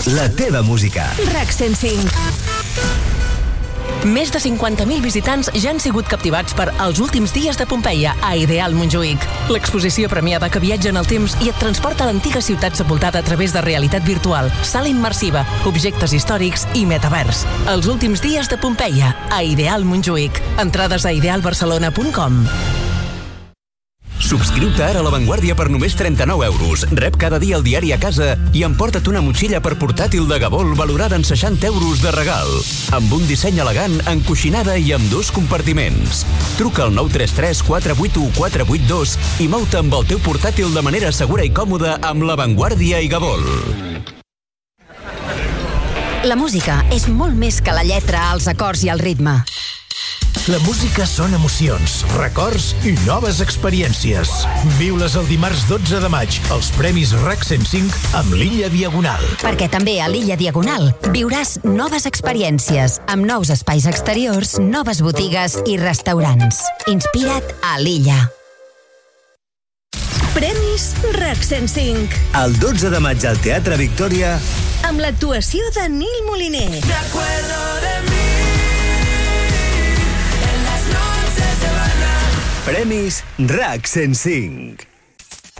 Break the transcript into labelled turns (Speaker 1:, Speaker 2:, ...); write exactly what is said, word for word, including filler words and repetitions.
Speaker 1: La teva música.
Speaker 2: RAC cent cinc. Més de cinquanta mil visitants ja han sigut captivats per Els últims dies de Pompeia a Ideal Montjuïc. L'exposició premiada que viatja en el temps i et transporta a l'antiga ciutat sepultada a través de realitat virtual, sala immersiva, objectes històrics i metavers. Els últims dies de Pompeia a Ideal Montjuïc. Entrades a ideal barcelona punt com.
Speaker 1: Subscriu-te ara a La Vanguardia per només trenta-nou euros. Rep cada dia el diari a casa i emporta't una motxilla per portàtil de Gabol valorada en seixanta euros de regal. Amb un disseny elegant, encoixinada i amb dos compartiments. Truca al nou tres tres quatre vuit u quatre vuit dos i mou-te amb el teu portàtil de manera segura i còmoda amb La Vanguardia i Gabol.
Speaker 2: La música és molt més que la lletra, els acords i el ritme.
Speaker 3: La música són emocions, records i noves experiències. Viu-les el dimarts dotze de maig, als Premis RAC cent cinc amb l'Illa Diagonal.
Speaker 2: Perquè també a l'Illa Diagonal viuràs noves experiències, amb nous espais exteriors, noves botigues i restaurants. Inspira't a l'Illa. Premis RAC cent cinc.
Speaker 1: El dotze de maig al Teatre Victòria,
Speaker 2: amb l'actuació de Nil Moliner.
Speaker 4: De acuerdo de mi.
Speaker 1: Premis RAC cent cinc.